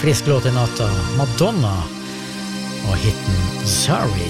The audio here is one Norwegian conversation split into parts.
frisk låt I natt av Madonna og hitten Sorry.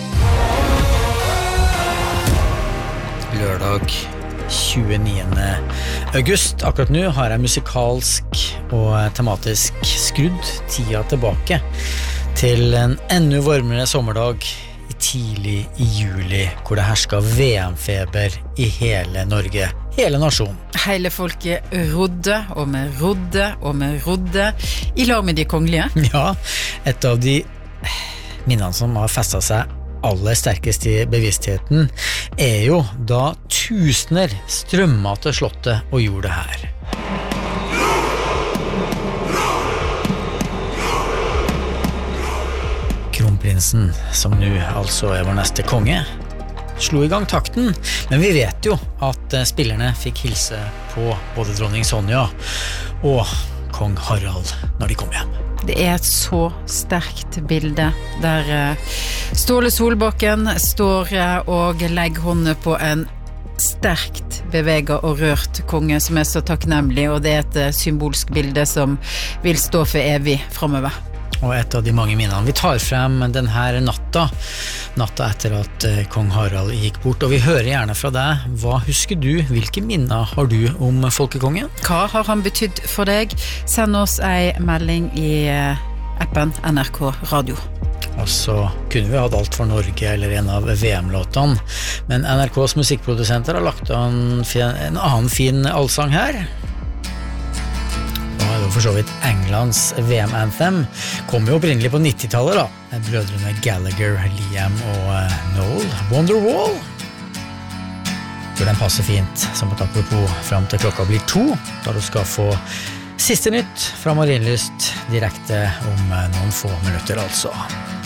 Lørdag 29. august. Akkurat nå har jeg musikalsk og tematisk skrudd tida tilbake til en enda varmere sommerdag tidlig I juli, hvor det hersker VM-feber I hele Norge, hele nasjonen. Hele folket rodde, og vi rodde, I lag med de kongelige. Ja, et av de minnene som har festet seg aller sterkest I bevisstheten jo da tusener strømmet til slottet og gjorde det her. Kronprinsen, som nå altså vår neste konge, slo I gang takten, men vi vet jo at spillerne fikk hilse på både dronning Sonja og kong Harald når de kom hjem. Det et så sterkt bilde der Ståle Solbakken står og legger hånden på en sterkt beveget og rørt konge som så takknemlig, og det et symbolsk bilde som vil stå for evig fremover. Og et av de mange minnene vi tar frem denne natta etter at kong Harald gikk bort, og vi hører gjerne fra deg, hva husker du, hvilke minner har du om folkekongen? Hva har han betydd for deg? Send oss en melding I appen NRK Radio. Og så kunne vi hatt Alt for Norge eller en av VM-låtene, men NRKs musikkprodusenter har lagt an en annen fin allsang her. Og for så vidt Englands VM-anthem kom jo opprinnelig på 90-tallet da, med brødrene Gallagher, Liam og Noel, Wonderwall. For den passer fint, som et apropos frem til klokka blir 2, da du skal få siste nytt fra Marienlyst direkte om noen få minutter altså.